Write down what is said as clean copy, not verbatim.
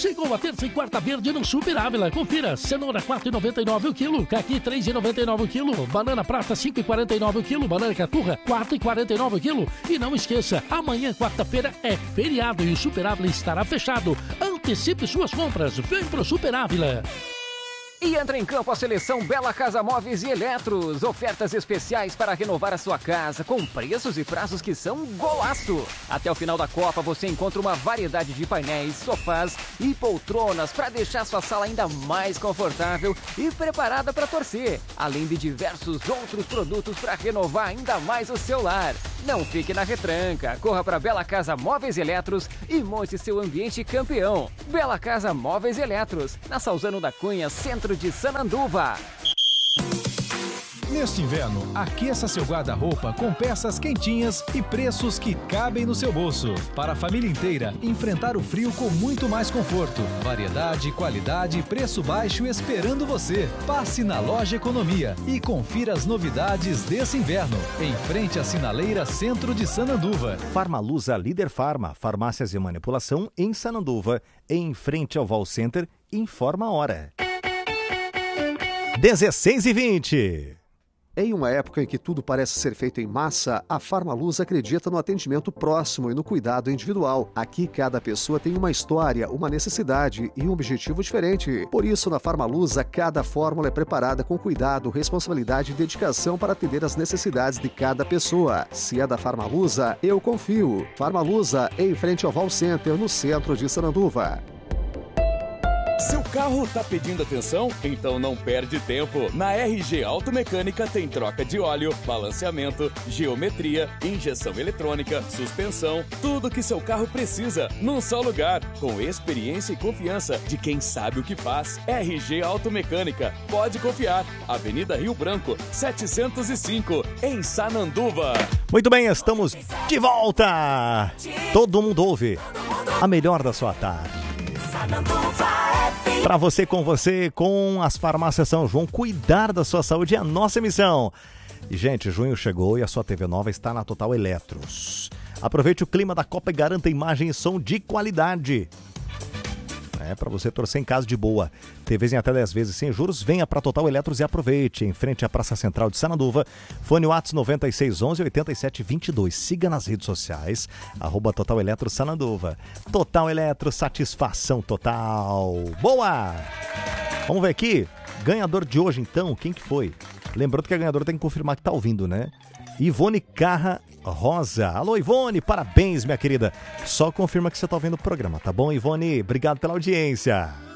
Chegou a terça e quarta verde no Super Ávila. Confira, cenoura 4,99 o quilo, caqui 3,99 o quilo, banana prata 5,49 o quilo, banana caturra 4,49 o quilo. E não esqueça, amanhã, quarta-feira, é feriado e o Super Ávila estará fechado. Antecipe suas compras, vem pro Super Ávila. E entra em campo a seleção Bela Casa Móveis e Eletros. Ofertas especiais para renovar a sua casa, com preços e prazos que são golaço. Até o final da Copa você encontra uma variedade de painéis, sofás e poltronas para deixar sua sala ainda mais confortável e preparada para torcer. Além de diversos outros produtos para renovar ainda mais o seu lar. Não fique na retranca. Corra para Bela Casa Móveis e Eletros e monte seu ambiente campeão. Bela Casa Móveis e Eletros, na Salzano da Cunha, centro de Sananduva. Neste inverno, aqueça seu guarda-roupa com peças quentinhas e preços que cabem no seu bolso. Para a família inteira, enfrentar o frio com muito mais conforto. Variedade, qualidade e preço baixo esperando você. Passe na Loja Economia e confira as novidades desse inverno. Em frente à Sinaleira Centro de Sananduva. Farmalusa Líder Farma, farmácias e manipulação em Sananduva. Em frente ao Val Center, informa a hora. 16h20. Em uma época em que tudo parece ser feito em massa, a Farmaluz acredita no atendimento próximo e no cuidado individual. Aqui, cada pessoa tem uma história, uma necessidade e um objetivo diferente. Por isso, na Farmaluza, cada fórmula é preparada com cuidado, responsabilidade e dedicação para atender às necessidades de cada pessoa. Se é da Farmaluza, eu confio. Farmaluza, em frente ao Val Center, no centro de Sananduva. Seu carro tá pedindo atenção? Então não perde tempo. Na RG Automecânica tem troca de óleo, balanceamento, geometria, injeção eletrônica, suspensão, tudo que seu carro precisa num só lugar, com experiência e confiança de quem sabe o que faz. RG Automecânica, pode confiar. Avenida Rio Branco, 705, em Sananduva. Muito bem, estamos de volta. Todo mundo ouve a melhor da sua tarde. Para você, com as farmácias São João, cuidar da sua saúde é a nossa missão. E, gente, junho chegou e a sua TV nova está na Total Eletros. Aproveite o clima da Copa e garanta imagem e som de qualidade. Para você torcer em casa de boa. TVs em até 10 vezes sem juros, venha para Total Eletros e aproveite. Em frente à Praça Central de Sananduva, fone WhatsApp 9611-8722. Siga nas redes sociais, @Total Eletros Sananduva. Total Eletros, satisfação total. Boa! Vamos ver aqui, ganhador de hoje então, quem que foi? Lembrando que a ganhadora tem que confirmar que tá ouvindo, né? Ivone Carra Rosa. Alô, Ivone, parabéns, minha querida. Só confirma que você tá ouvindo o programa, tá bom, Ivone? Obrigado pela audiência.